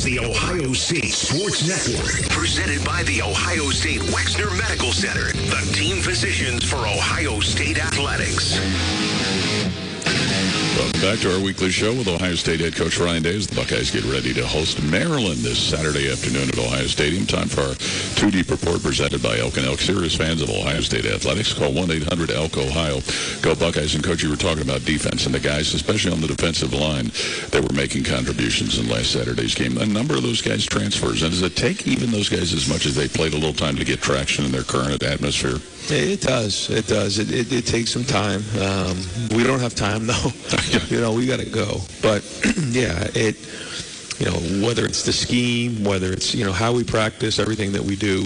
is the Ohio State Sports Network, presented by the Ohio State Wexner Medical Center, the team physicians for Ohio State Athletics. Welcome back to our weekly show with Ohio State head coach Ryan Day as the Buckeyes get ready to host Maryland this Saturday afternoon at Ohio Stadium. Time for our 2 Deep Report presented by Elk & Elk. Serious fans of Ohio State athletics, call 1-800-ELK-OHIO. Go Buckeyes. And Coach, you were talking about defense and the guys, especially on the defensive line, that were making contributions in last Saturday's game. A number of those guys transfers. And does it take even those guys as much as they played a little time to get traction in their current atmosphere? It does. It does. It takes some time. We don't have time, though. We got to go. But, yeah, whether it's the scheme, whether it's, how we practice, everything that we do,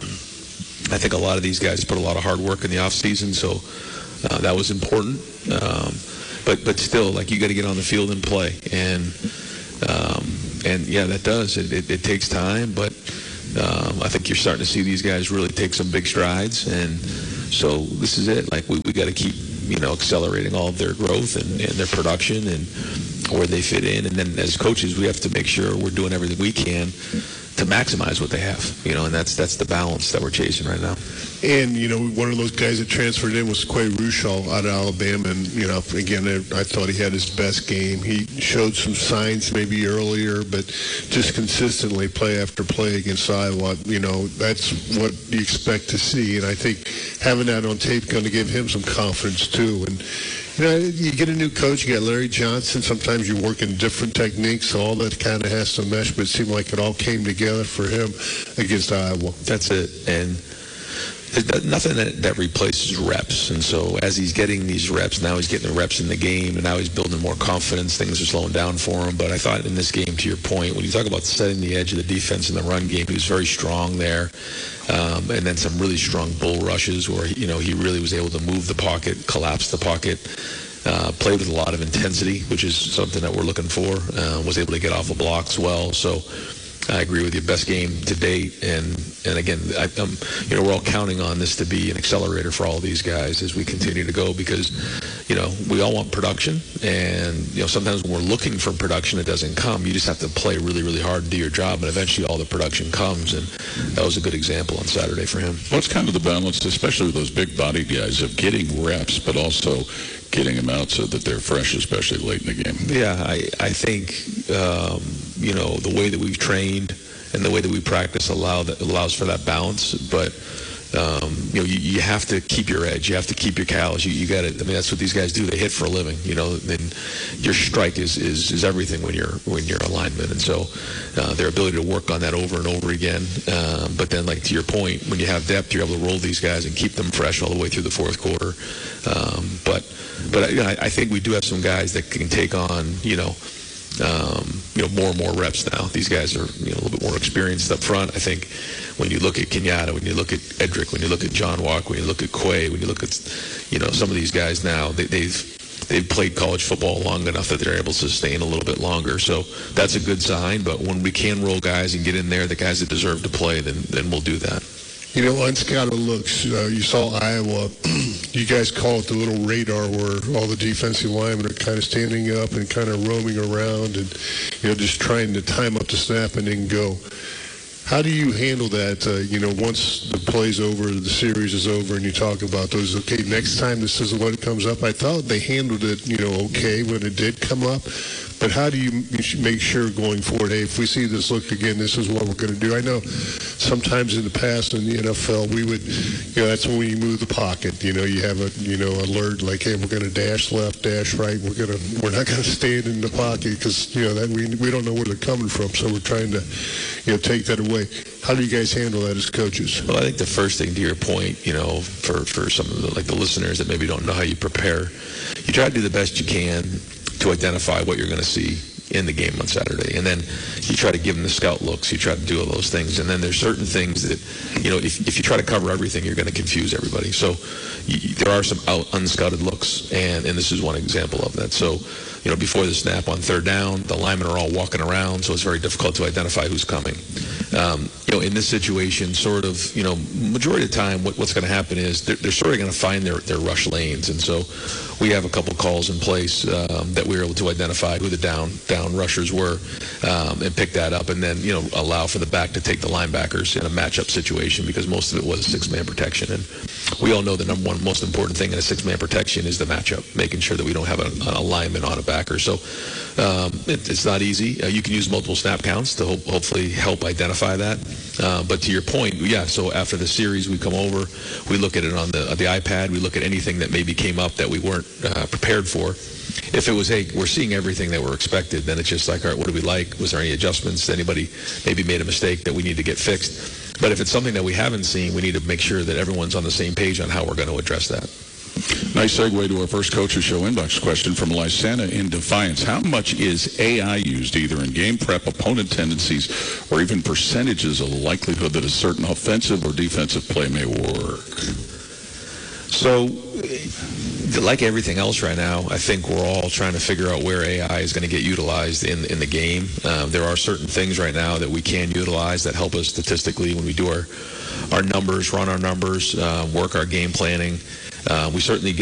I think a lot of these guys put a lot of hard work in the off season, so that was important. But still, you got to get on the field and play. And yeah, that does. It takes time, but I think you're starting to see these guys really take some big strides, and so this is it. We got to keep, accelerating all of their growth and their production and where they fit in. And then as coaches, we have to make sure we're doing everything we can to maximize what they have, and that's the balance that we're chasing right now. And, one of those guys that transferred in was Quay Ruschel out of Alabama. And, again, I thought he had his best game. He showed some signs maybe earlier, but just consistently play after play against Iowa, that's what you expect to see. And I think having that on tape is going to give him some confidence, too. And, you get a new coach, you got Larry Johnson. Sometimes you're working different techniques, so all that kind of has to mesh, but it seemed like it all came together for him against Iowa. That's it. And there's nothing that replaces reps. And so as he's getting these reps, now he's getting the reps in the game, and now he's building more confidence. Things are slowing down for him. But I thought in this game, to your point, when you talk about setting the edge of the defense in the run game, he was very strong there. And then some really strong bull rushes where, he really was able to move the pocket, collapse the pocket, played with a lot of intensity, which is something that we're looking for, was able to get off of blocks well. So I agree with you. Best game to date, and again, we're all counting on this to be an accelerator for all these guys as we continue to go, because we all want production, and sometimes when we're looking for production, it doesn't come. You just have to play really, really hard and do your job, and eventually all the production comes. And that was a good example on Saturday for him. What's kind of the balance, especially with those big-bodied guys, of getting reps, but also getting them out so that they're fresh, especially late in the game? Yeah, I think the way that we've trained and the way that we practice allows for that balance. But you have to keep your edge. You have to keep your cows. You got to. That's what these guys do. They hit for a living. And your strike is everything when you're a lineman. And so their ability to work on that over and over again. But then, to your point, when you have depth, you're able to roll these guys and keep them fresh all the way through the fourth quarter. But I think we do have some guys that can take on more and more reps now. These guys are a little bit more experienced up front. I think when you look at Kenyatta, when you look at Edric, when you look at John Walk, when you look at Quay, when you look at some of these guys now, they've played college football long enough that they're able to sustain a little bit longer. So that's a good sign. But when we can roll guys and get in there, the guys that deserve to play, then we'll do that. Unscouted looks, you saw Iowa, you guys call it the little radar where all the defensive linemen are kind of standing up and kind of roaming around and, just trying to time up the snap and then go. How do you handle that, once the play's over, the series is over, and you talk about those, okay, next time this is what comes up? I thought they handled it, okay when it did come up. But how do you make sure going forward, hey, if we see this look again, this is what we're going to do? I know sometimes in the past in the NFL, we would, that's when you move the pocket. You have a, alert like, hey, we're going to dash left, dash right. We're not going to stand in the pocket because, that we don't know where they're coming from. So we're trying to, take that away. How do you guys handle that as coaches? Well, I think the first thing, to your point, for some of the listeners that maybe don't know how you prepare, you try to do the best you can to identify what you're going to see in the game on Saturday. And then you try to give them the scout looks. You try to do all those things. And then there's certain things that, if you try to cover everything, you're going to confuse everybody. So there are some unscouted looks, and this is one example of that. So, before the snap on third down, the linemen are all walking around, so it's very difficult to identify who's coming. In this situation, sort of, majority of the time, what's going to happen is they're sort of going to find their rush lanes. And so we have a couple calls in place that we were able to identify who the down rushers were and pick that up, and then, allow for the back to take the linebackers in a matchup situation, because most of it was six-man protection. And we all know the number one most important thing in a six-man protection is the matchup, making sure that we don't have a lineman on a backer. So it's not easy. You can use multiple snap counts to hopefully help identify that. But to your point, so after the series, we come over, we look at it on the iPad, we look at anything that maybe came up that we weren't prepared for. If it was, hey, we're seeing everything that we're expected, then it's just like, all right, what do we like? Was there any adjustments? Anybody maybe made a mistake that we need to get fixed? But if it's something that we haven't seen, we need to make sure that everyone's on the same page on how we're going to address that. Nice segue to our first Coach's Show inbox question from Lysana in Defiance. How much is AI used either in game prep, opponent tendencies, or even percentages of the likelihood that a certain offensive or defensive play may work? So, like everything else right now, I think we're all trying to figure out where AI is going to get utilized in the game. There are certain things right now that we can utilize that help us statistically when we do our numbers, run our numbers, work our game planning. We certainly get